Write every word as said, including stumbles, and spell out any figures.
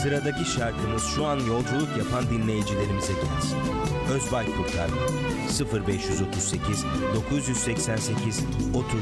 Sıradaki şarkımız şu an yolculuk yapan dinleyicilerimize gelsin. Özbay Kurtarma sıfır beş otuz sekiz dokuz seksen sekiz otuz